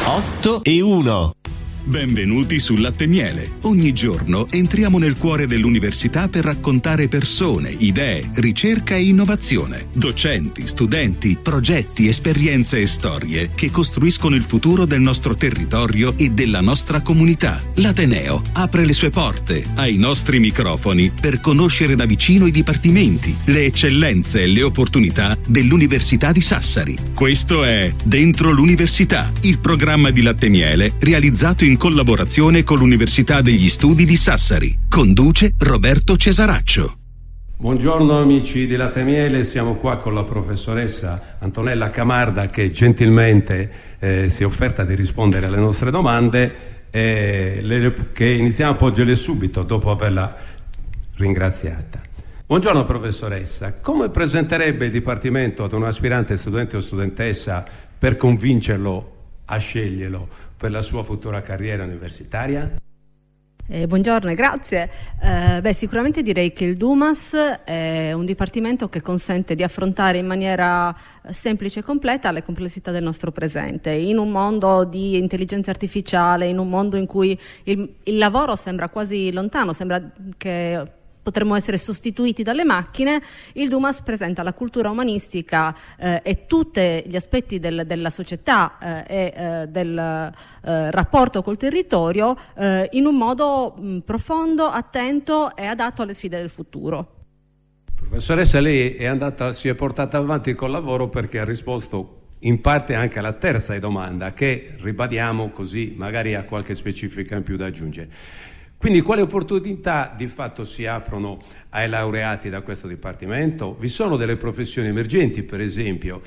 8:1. Benvenuti su Latte Miele. Ogni giorno entriamo nel cuore dell'università per raccontare persone, idee, ricerca e innovazione. Docenti, studenti, progetti, esperienze e storie che costruiscono il futuro del nostro territorio e della nostra comunità. L'Ateneo apre le sue porte ai nostri microfoni per conoscere da vicino i dipartimenti, le eccellenze e le opportunità dell'Università di Sassari. Questo è Dentro l'Università, il programma di Latte Miele realizzato in collaborazione con l'Università degli Studi di Sassari. Conduce Roberto Cesaraccio. Buongiorno amici di Latte Miele, siamo qua con la professoressa Antonella Camarda che gentilmente si è offerta di rispondere alle nostre domande che iniziamo a porgerle subito dopo averla ringraziata. Buongiorno professoressa, come presenterebbe il Dipartimento ad un aspirante studente o studentessa per convincerlo a sceglierlo per la sua futura carriera universitaria? Buongiorno e grazie. Sicuramente direi che il DUMAS è un dipartimento che consente di affrontare in maniera semplice e completa le complessità del nostro presente. In un mondo di intelligenza artificiale, in un mondo in cui il lavoro sembra quasi lontano, sembra che potremmo essere sostituiti dalle macchine, il DUMAS presenta la cultura umanistica e tutti gli aspetti della società e del rapporto col territorio in un modo profondo, attento e adatto alle sfide del futuro. Professoressa, lei si è portata avanti col lavoro perché ha risposto in parte anche alla terza domanda, che ribadiamo così magari ha qualche specifica in più da aggiungere. Quindi quali opportunità di fatto si aprono ai laureati da questo dipartimento? Vi sono delle professioni emergenti, per esempio,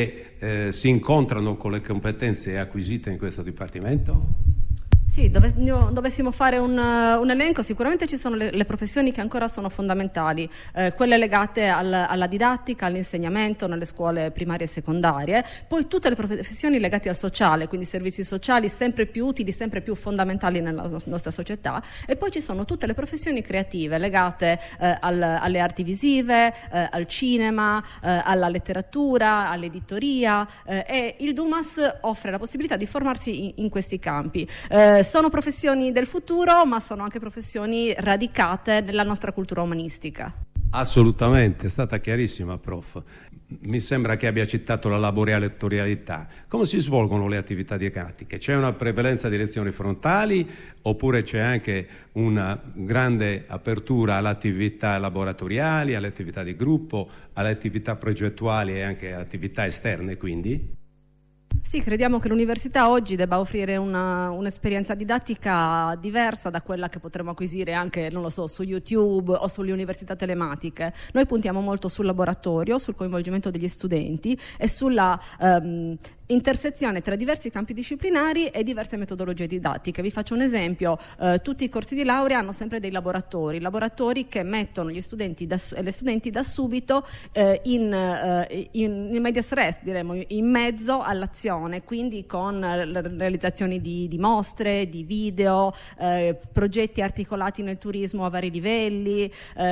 che si incontrano con le competenze acquisite in questo dipartimento? Sì, dovessimo fare un elenco, sicuramente ci sono le professioni che ancora sono fondamentali, quelle legate alla didattica, all'insegnamento nelle scuole primarie e secondarie, poi tutte le professioni legate al sociale, quindi servizi sociali sempre più utili, sempre più fondamentali nella nostra società, e poi ci sono tutte le professioni creative legate alle arti visive, al cinema, alla letteratura, all'editoria, e il DUMAS offre la possibilità di formarsi in questi campi. Sono professioni del futuro, ma sono anche professioni radicate nella nostra cultura umanistica. Assolutamente, è stata chiarissima, prof. Mi sembra che abbia citato la laboratorialità. Come si svolgono le attività didattiche? C'è una prevalenza di lezioni frontali oppure c'è anche una grande apertura alle attività laboratoriali, alle attività di gruppo, alle attività progettuali e anche attività esterne, quindi? Sì, crediamo che l'università oggi debba offrire un'esperienza didattica diversa da quella che potremo acquisire anche, non lo so, su YouTube o sulle università telematiche. Noi puntiamo molto sul laboratorio, sul coinvolgimento degli studenti e sulla intersezione tra diversi campi disciplinari e diverse metodologie didattiche. Vi faccio un esempio: tutti i corsi di laurea hanno sempre dei laboratori che mettono gli studenti e le studenti da subito in medias res, diremo, in mezzo all'azione, quindi con realizzazioni di mostre, di video, progetti articolati nel turismo a vari livelli,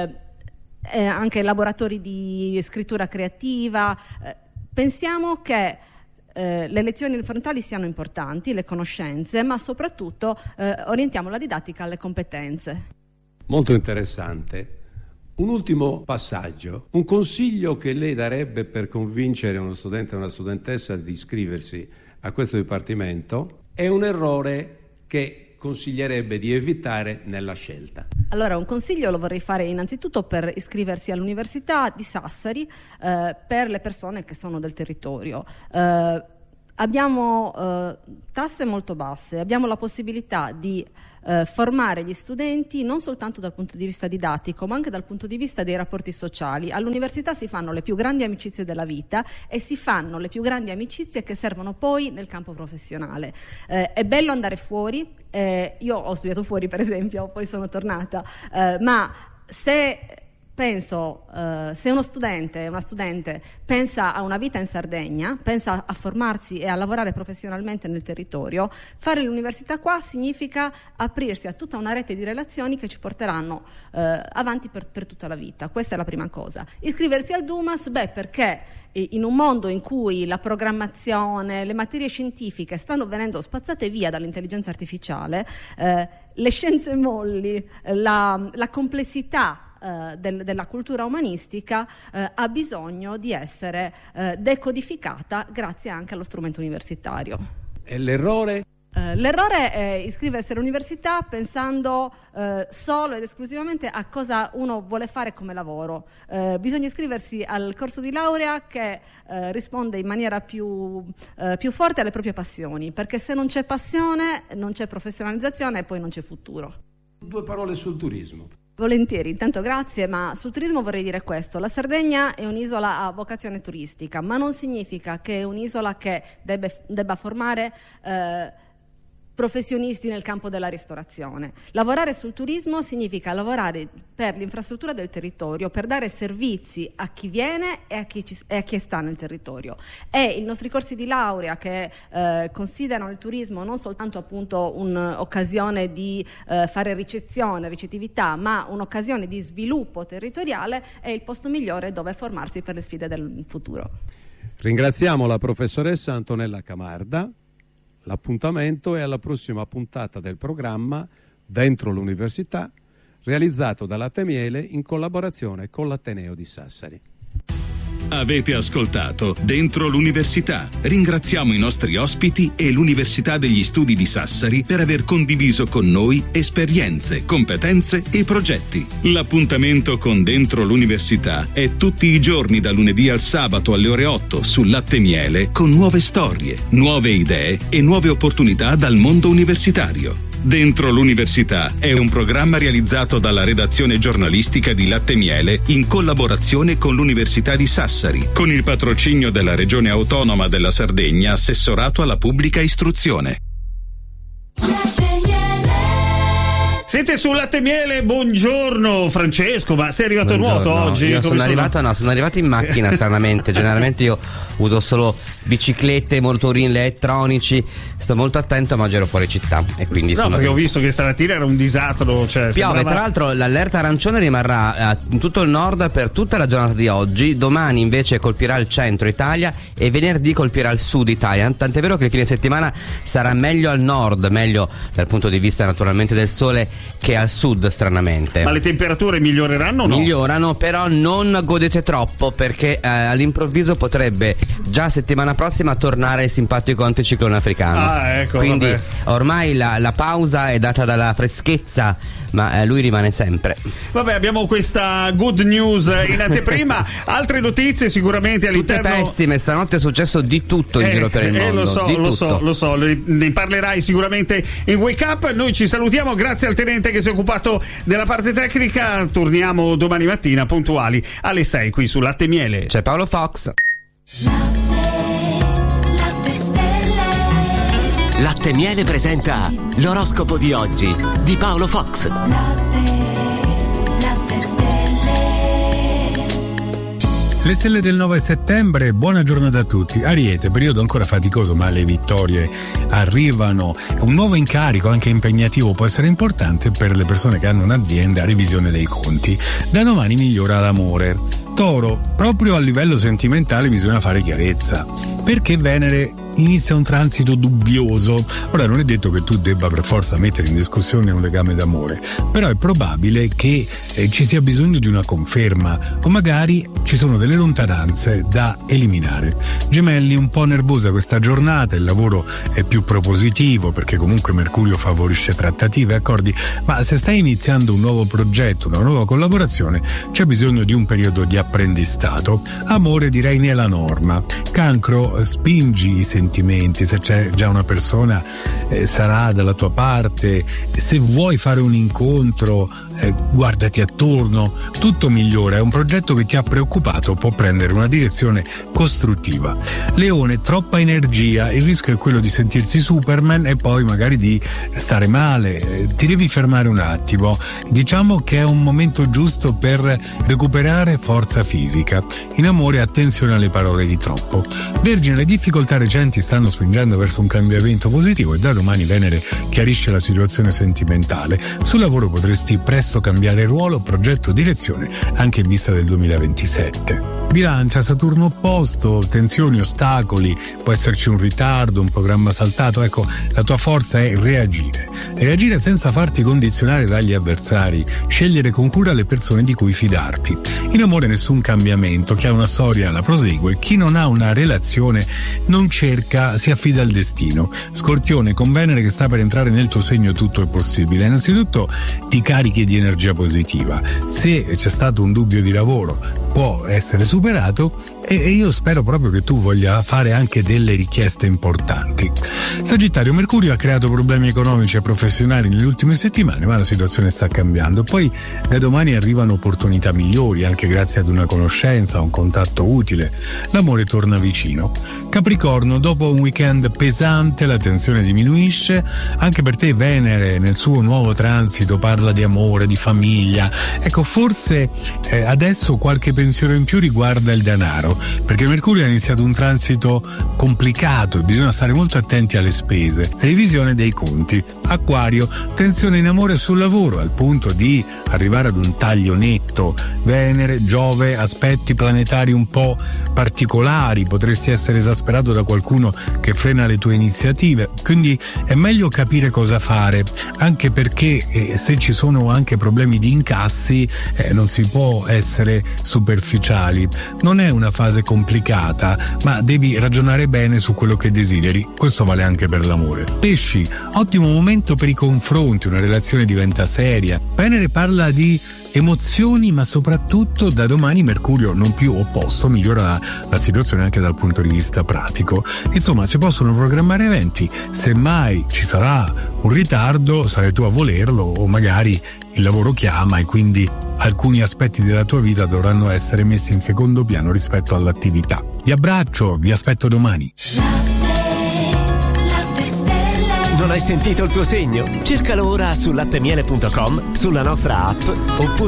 anche laboratori di scrittura creativa. Pensiamo che le lezioni frontali siano importanti, le conoscenze, ma soprattutto orientiamo la didattica alle competenze. Molto interessante. Un ultimo passaggio, un consiglio che lei darebbe per convincere uno studente o una studentessa di iscriversi a questo dipartimento è un errore che consiglierebbe di evitare nella scelta. Allora, un consiglio lo vorrei fare innanzitutto per iscriversi all'Università di Sassari per le persone che sono del territorio. Abbiamo tasse molto basse, abbiamo la possibilità di formare gli studenti non soltanto dal punto di vista didattico, ma anche dal punto di vista dei rapporti sociali. All'università si fanno le più grandi amicizie della vita e si fanno le più grandi amicizie che servono poi nel campo professionale. È bello andare fuori, io ho studiato fuori per esempio, poi sono tornata, ma se penso, se uno studente, una studente pensa a una vita in Sardegna, pensa a formarsi e a lavorare professionalmente nel territorio, fare l'università qua significa aprirsi a tutta una rete di relazioni che ci porteranno avanti per tutta la vita. Questa è la prima cosa. Iscriversi al Dumas, perché in un mondo in cui la programmazione, le materie scientifiche stanno venendo spazzate via dall'intelligenza artificiale, le scienze molli, la complessità della cultura umanistica ha bisogno di essere decodificata grazie anche allo strumento universitario. E l'errore? L'errore è iscriversi all'università pensando solo ed esclusivamente a cosa uno vuole fare come lavoro. Bisogna iscriversi al corso di laurea che risponde in maniera più forte alle proprie passioni, perché se non c'è passione non c'è professionalizzazione e poi non c'è futuro. 2 parole sul turismo. Volentieri, intanto grazie, ma sul turismo vorrei dire questo: la Sardegna è un'isola a vocazione turistica, ma non significa che è un'isola che debba formare professionisti nel campo della ristorazione. Lavorare sul turismo significa lavorare per l'infrastruttura del territorio, per dare servizi a chi viene e a chi sta nel territorio. E i nostri corsi di laurea che considerano il turismo non soltanto appunto un'occasione di fare ricettività, ma un'occasione di sviluppo territoriale, è il posto migliore dove formarsi per le sfide del futuro. Ringraziamo la professoressa Antonella Camarda. L'appuntamento è alla prossima puntata del programma Dentro l'Università, realizzato da Latte Miele in collaborazione con l'Ateneo di Sassari. Avete ascoltato Dentro l'Università. Ringraziamo i nostri ospiti e l'Università degli Studi di Sassari per aver condiviso con noi esperienze, competenze e progetti. L'appuntamento con Dentro l'Università è tutti i giorni da lunedì al sabato alle ore 8 su Latte Miele, con nuove storie, nuove idee e nuove opportunità dal mondo universitario. Dentro l'Università è un programma realizzato dalla redazione giornalistica di Latte Miele in collaborazione con l'Università di Sassari, con il patrocinio della Regione Autonoma della Sardegna, assessorato alla pubblica istruzione. Siete su Latte Miele, buongiorno Francesco, ma sei arrivato a nuoto oggi? Io sono arrivato in macchina stranamente, generalmente io uso solo biciclette, motorini elettronici, sto molto attento, ma giro fuori città e quindi perché ho visto che stamattina era un disastro, piove, tra l'altro l'allerta arancione rimarrà in tutto il nord per tutta la giornata di oggi, domani invece colpirà il centro Italia e venerdì colpirà il sud Italia, tant'è vero che il fine settimana sarà meglio al nord, meglio dal punto di vista naturalmente del sole che al sud, stranamente. Ma le temperature miglioreranno o no? Migliorano, però non godete troppo, perché all'improvviso potrebbe già settimana prossima tornare il simpatico anticiclone africano. Ecco, quindi vabbè. Ormai la pausa è data dalla freschezza, ma lui rimane sempre. Vabbè, abbiamo questa good news in anteprima. Altre notizie sicuramente all'interno. Tutte pessime, stanotte è successo di tutto in giro per il mondo. Lo so, ne parlerai sicuramente in Wake Up. Noi ci salutiamo, grazie al tenente che si è occupato della parte tecnica. Torniamo domani mattina puntuali alle 6 qui su Latte Miele. C'è Paolo Fox. Latte Miele presenta l'oroscopo di oggi di Paolo Fox. Le stelle del 9 settembre, buona giornata a tutti. Ariete, periodo ancora faticoso, ma le vittorie arrivano. Un nuovo incarico, anche impegnativo, può essere importante per le persone che hanno un'azienda, revisione dei conti. Da domani migliora l'amore. Toro, proprio a livello sentimentale bisogna fare chiarezza, perché Venere inizia un transito dubbioso. Ora non è detto che tu debba per forza mettere in discussione un legame d'amore, però è probabile che ci sia bisogno di una conferma, o magari ci sono delle lontananze da eliminare. Gemelli, un po' nervosa questa giornata, il lavoro è più propositivo perché comunque Mercurio favorisce trattative e accordi, ma se stai iniziando un nuovo progetto, una nuova collaborazione, c'è bisogno di un periodo di apprendistato. Amore, direi nella norma. Cancro, spingi i sentimenti sentimenti, se c'è già una persona sarà dalla tua parte, se vuoi fare un incontro guardati attorno, tutto migliora. È un progetto che ti ha preoccupato, può prendere una direzione costruttiva. Leone, troppa energia, il rischio è quello di sentirsi Superman e poi magari di stare male, ti devi fermare un attimo. Diciamo che è un momento giusto per recuperare forza fisica. In amore attenzione alle parole di troppo. Vergine, le difficoltà recenti stanno spingendo verso un cambiamento positivo e da domani Venere chiarisce la situazione sentimentale. Sul lavoro potresti presto cambiare ruolo, progetto, direzione anche in vista del 2027. Bilancia, Saturno opposto, tensioni, ostacoli, può esserci un ritardo, un programma saltato. Ecco, la tua forza è reagire senza farti condizionare dagli avversari, scegliere con cura le persone di cui fidarti. In amore nessun cambiamento, chi ha una storia la prosegue, chi non ha una relazione non cerca, si affida al destino. Scorpione, con Venere che sta per entrare nel tuo segno tutto è possibile. Innanzitutto ti carichi di energia positiva, se c'è stato un dubbio di lavoro può essere superato e io spero proprio che tu voglia fare anche delle richieste importanti. Sagittario, Mercurio ha creato problemi economici e professionali nelle ultime settimane, ma la situazione sta cambiando. Poi da domani arrivano opportunità migliori anche grazie ad una conoscenza, un contatto utile. L'amore torna vicino. Capricorno, dopo un weekend pesante la tensione diminuisce, anche per te Venere nel suo nuovo transito parla di amore, di famiglia. Ecco, forse adesso qualche pensiero in più riguarda il denaro, perché Mercurio ha iniziato un transito complicato e bisogna stare molto attenti alle spese. Revisione dei conti. Acquario, tensione in amore e sul lavoro al punto di arrivare ad un taglio netto. Venere, Giove, aspetti planetari un po' particolari, potresti essere esasperato da qualcuno che frena le tue iniziative, quindi è meglio capire cosa fare, anche perché se ci sono anche problemi di incassi non si può essere superficiali. Non è una fase complicata, ma devi ragionare bene su quello che desideri. Questo vale anche per l'amore. Pesci, ottimo momento per i confronti, una relazione diventa seria. Venere parla di emozioni, ma soprattutto da domani Mercurio non più opposto migliora la situazione anche dal punto di vista pratico. Insomma, si possono programmare eventi, semmai ci sarà un ritardo sarai tu a volerlo o magari il lavoro chiama e quindi alcuni aspetti della tua vita dovranno essere messi in secondo piano rispetto all'attività. Vi abbraccio, vi aspetto domani. Non hai sentito il tuo segno? Cercalo ora su lattemiele.com, sulla nostra app oppure